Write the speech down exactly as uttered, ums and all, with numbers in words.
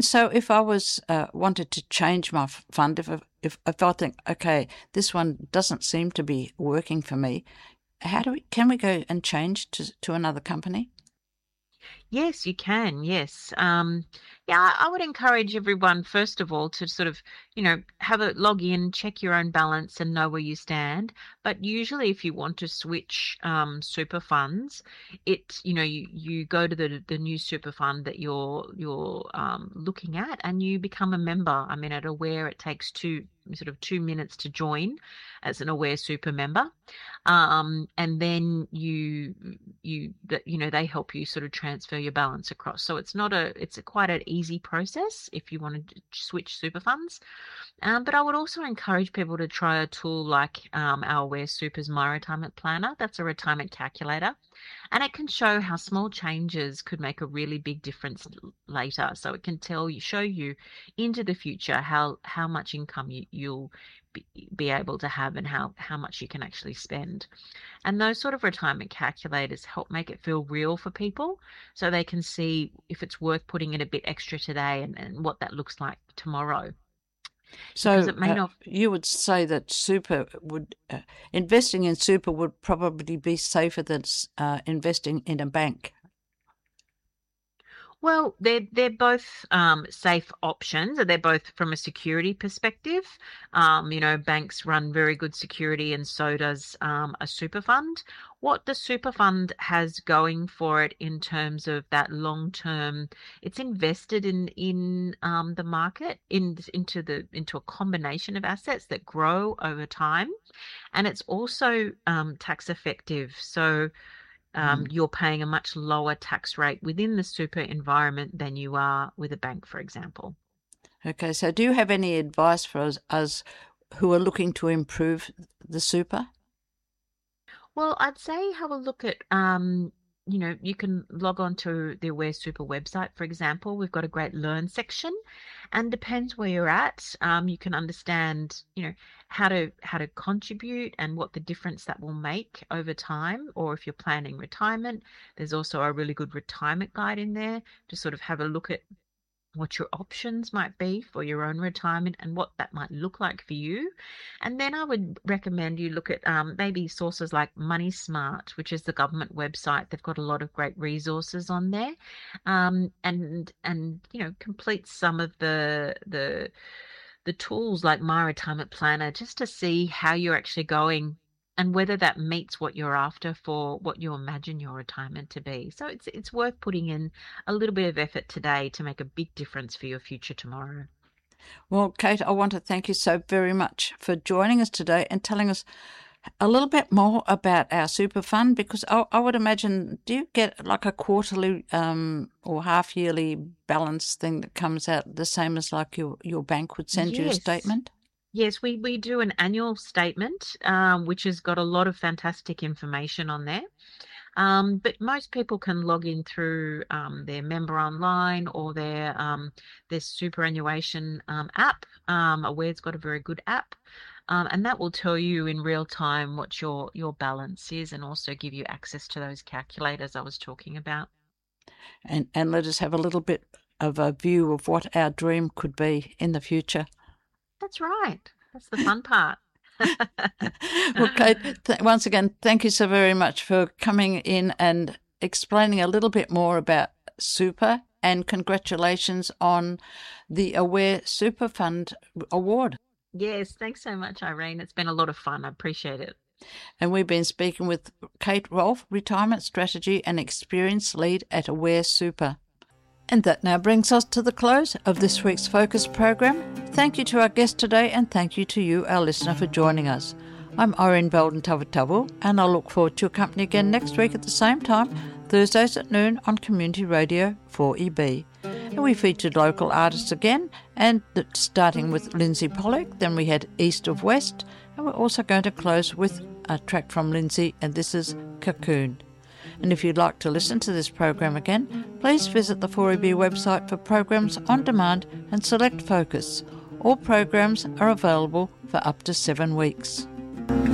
So if I was uh, wanted to change my f- fund, if, I- if if I think, okay, this one doesn't seem to be working for me, how do we can we go and change to to another company? Yes, you can. Yes. Um, yeah, I I would encourage everyone, first of all, to sort of, you know, have a log in, check your own balance and know where you stand. But usually if you want to switch um, super funds, it, you know, you, you go to the the new super fund that you're you're um, looking at and you become a member. I mean, at Aware, it takes two sort of two minutes to join as an Aware super member. Um, and then you you that you know they help you sort of transfer your balance across. So it's not a it's a quite an easy process if you want to switch super funds. Um, but I would also encourage people to try a tool like um, our Aware Super's My Retirement Planner. That's a retirement calculator, and it can show how small changes could make a really big difference l- later. So it can tell you, show you into the future how how much income you, you'll be, be able to have and how how much you can actually spend. And those sort of retirement calculators help make it feel real for people so they can see if it's worth putting in a bit extra today and, and what that looks like tomorrow. Because So it may uh, not. you would say that super would uh, investing in super would probably be safer than s- uh, investing in a bank. Well, they're they're both um, safe options. They're both from a security perspective. Um, you know, banks run very good security, and so does um, a super fund. What the super fund has going for it in terms of that long term, it's invested in in um, the market, in into the into a combination of assets that grow over time, and it's also um, tax effective. So um, Mm. you're paying a much lower tax rate within the super environment than you are with a bank, for example. Okay, so do you have any advice for us, us who are looking to improve the super? Well, I'd say have a look at, um, you know, you can log on to the Aware Super website, for example. We've got a great learn section, and depends where you're at. Um, you can understand, you know, how to how to contribute and what the difference that will make over time. Or if you're planning retirement, there's also a really good retirement guide in there to sort of have a look at what your options might be for your own retirement and what that might look like for you. And then I would recommend you look at um, maybe sources like Money Smart, which is the government website. They've got a lot of great resources on there, um, and and you know complete some of the the the tools like My Retirement Planner just to see how you're actually going and whether that meets what you're after for what you imagine your retirement to be. So it's it's worth putting in a little bit of effort today to make a big difference for your future tomorrow. Well, Kate, I want to thank you so very much for joining us today and telling us a little bit more about our super fund because I, I would imagine, do you get like a quarterly um, or half yearly balance thing that comes out the same as like your, your bank would send you a Yes. statement? Yes, we, we do an annual statement, um, which has got a lot of fantastic information on there. Um, but most people can log in through um, their member online or their um, their superannuation um, app. Um, Aware's got a very good app, um, and that will tell you in real time what your your balance is, and also give you access to those calculators I was talking about. And, and let us have a little bit of a view of what our dream could be in the future. That's right. That's the fun part. Well, Kate, th- once again, thank you so very much for coming in and explaining a little bit more about super, and congratulations on the Aware Super Fund Award. Yes, thanks so much, Irene. It's been a lot of fun. I appreciate it. And we've been speaking with Kate Rolfe, Retirement Strategy and Experience Lead at Aware Super. And that now brings us to the close of this week's Focus program. Thank you to our guest today, and thank you to you, our listener, for joining us. I'm Irene Belden Tavatavu, and I look forward to your company again next week at the same time, Thursdays at noon on Community Radio four E B. And we featured local artists again, and starting with Lindsay Pollock, then we had East of West, and we're also going to close with a track from Lindsay, and this is Cocoon. And if you'd like to listen to this program again, please visit the four E B website for programs on demand and select Focus. All programs are available for up to seven weeks.